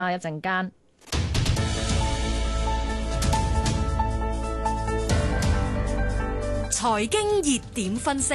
一陣間。 財經熱點分析。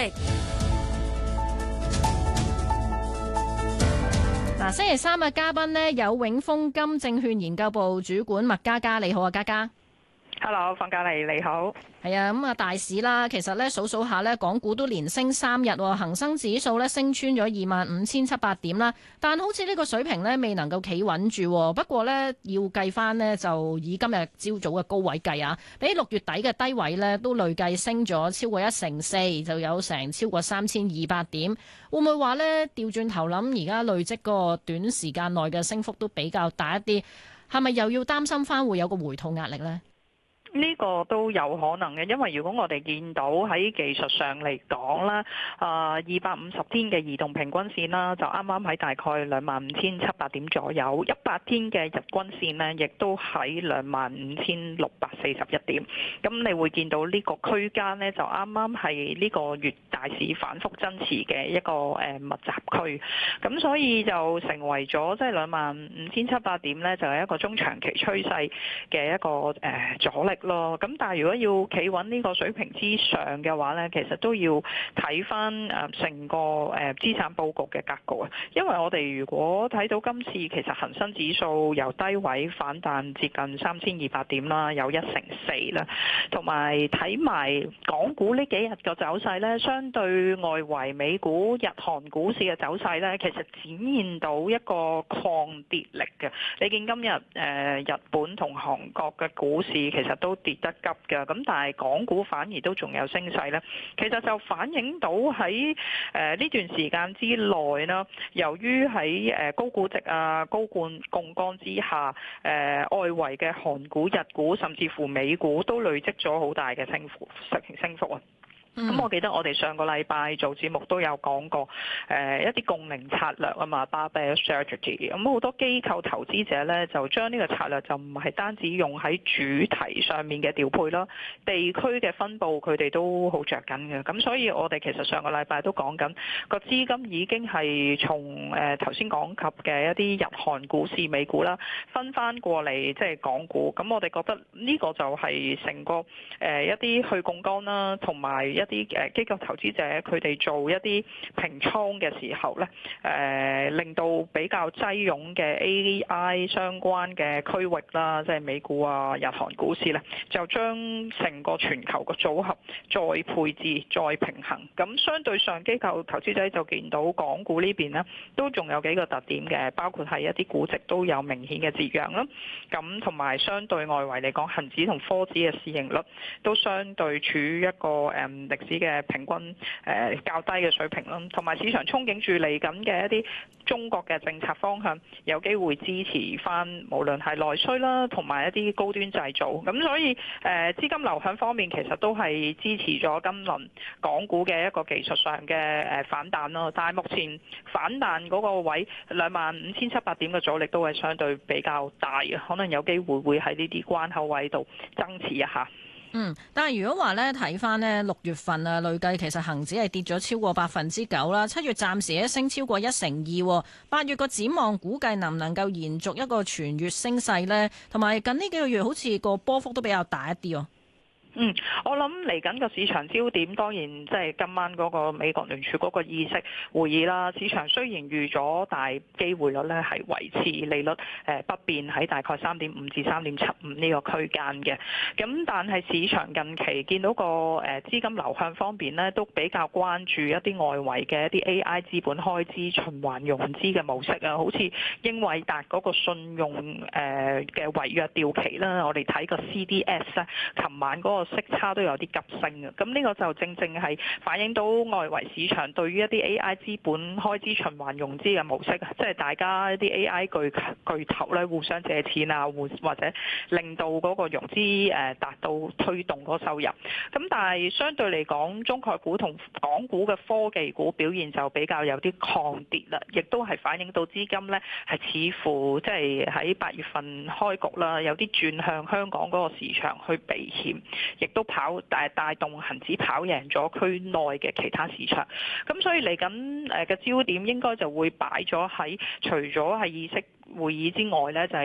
星期三嘅嘉賓呢，有永豐金證券研究部主管麥嘉嘉，你好啊，嘉嘉。 Hello， 方嘉莉你好。 係啊，咁大市啦，其實咧數數下咧，港股都連升3日，恒生指數咧升穿咗25,700點啦，但好似呢個水平咧未能夠企穩住。不過咧要計翻呢，就以今日朝早嘅高位計啊，比6月底嘅低位咧都累計升咗超過1成4，就有成超過3200點。會唔會話咧調轉頭諗，而家累積個短時間內嘅升幅都比較大一啲，係咪又要擔心翻會有個回吐壓力呢？ 呢個都有可能嘅，因為如果我哋見到喺技術上嚟講啦，250天嘅移動平均線啦，就啱啱喺大概25,700點左右，100天嘅日均線呢，亦都喺25,641點。咁你會見到呢個區間呢，就啱啱係呢個月大市反覆增持嘅一個密集區。咁所以就成為咗即係25,700點呢，就係一個中長期趨勢嘅一個阻力咯。咁但係如果要企穩呢個水平之上嘅話呢，其實都要睇翻成個資產佈局嘅格局啊。因為我哋如果睇到今次其實恒生指數由低位反彈接近3200點啦，有1成4啦，同埋睇埋港股呢幾日嘅走勢呢，相對外圍美股、日韓股市嘅走勢呢，其實展現到一個抗跌力嘅。你見今日日本同韓國嘅股市其實都跌得急嘅，咁但係港股反而都仲有升勢呢。其實就反映到喺呢段時間之內啦，由於喺高估值啊、高槓桿之下，外圍嘅韓股、日股甚至乎美股都累積咗好大嘅升幅啊！咁我記得我哋上個禮拜做節目都有講過，一啲共贏策略啊嘛 ，Barbell Strategy。咁好多機構投資者咧就將呢個策略就唔係單止用喺主題上面嘅調配啦，地區嘅分佈佢哋都好着緊嘅。咁所以我哋其實上個禮拜都講緊個資金已經係從頭先講及嘅一啲日韓股市、美股啦，分翻過嚟即係港股。咁我哋覺得呢個就係成個一啲去槓桿啦，同埋一啲機構投資者佢哋做一啲平倉嘅時候咧，令到比較擠擁嘅 AI 相關嘅區域啦，即係美股啊、日韓股市咧，就將成個全球嘅組合再配置、再平衡。咁相對上，機構投資者就見到港股呢邊呢，都仲有幾個特點嘅，包括係一啲估值都有明顯嘅折讓啦。咁同埋相對外圍嚟講，恒指同科指嘅市盈率都相對處於一個歷史嘅平均較低嘅水平啦，同埋市場憧憬住嚟緊嘅一啲中國嘅政策方向，有機會支持翻無論係內需啦，同埋一啲高端製造。咁所以資金流向方面其實都係支持咗今輪港股嘅一個技術上嘅反彈咯。但係目前反彈嗰個位25,700點嘅阻力都係相對比較大嘅，可能有機會會喺呢啲關口位度增持一下。 但係如果話咧睇翻呢6月份啊，累計其實恒指係跌咗超過9%啦，7月暫時一升超過1成2，8月個展望估計能唔能夠延續一個全月升勢呢？同埋近呢幾個月好似個波幅都比較大一啲喎。 我諗嚟緊個市場焦點當然即係今晚嗰個美國聯儲嗰個議息會議啦。市場雖然預咗大機會率咧係維持利率不變喺大概3.5至3.75呢個區間嘅，咁但係市場近期見到個資金流向方面呢，都比較關注一啲外圍嘅一啲 AI 資本開支循環融資嘅模式啊，好似英偉達嗰個信用嘅違約掉期啦，我哋睇個 CDS 咧，琴晚嗰個息差都有啲急升嘅，咁呢個就正正係反映到外圍市場對於一啲 AI 資本開支循環融資嘅模式，即係大家一啲 AI 巨頭咧互相借錢啊，或者令到嗰個融資達到推動嗰個收入。咁但係相對嚟講，中概股同港股嘅科技股表現就比較有啲抗跌啦，亦都係反映到資金咧係似乎即係喺8月份開局啦，有啲轉向香港嗰個市場去避險。亦都帶動恒指跑贏咗區內嘅其他市場，咁所以嚟緊嘅焦點應該就會擺咗喺除咗係議息會議之外呢，就係